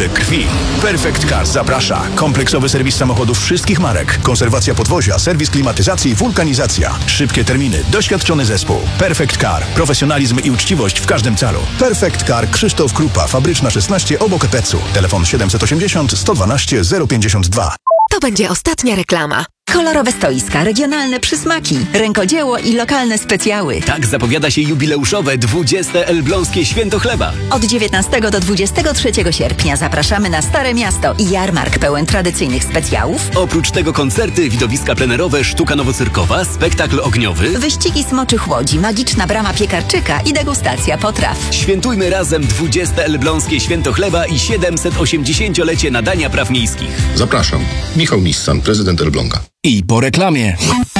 Wyciek krwi. Perfect Car zaprasza. Kompleksowy serwis samochodów wszystkich marek. Konserwacja podwozia, serwis klimatyzacji, wulkanizacja. Szybkie terminy, doświadczony zespół. Perfect Car. Profesjonalizm i uczciwość w każdym calu. Perfect Car. Krzysztof Krupa. Fabryczna 16 obok EPEC-u. Telefon 780 112 052. To będzie ostatnia reklama. Kolorowe stoiska, regionalne przysmaki, rękodzieło i lokalne specjały. Tak zapowiada się jubileuszowe 20. Elbląskie Święto Chleba. Od 19 do 23 sierpnia zapraszamy na Stare Miasto i jarmark pełen tradycyjnych specjałów. Oprócz tego koncerty, widowiska plenerowe, sztuka nowocyrkowa, spektakl ogniowy. Wyścigi smoczych łodzi, magiczna brama piekarczyka i degustacja potraw. Świętujmy razem 20. Elbląskie Święto Chleba i 780-lecie nadania praw miejskich. Zapraszam. Michał Nissan, prezydent Elbląga. I po reklamie.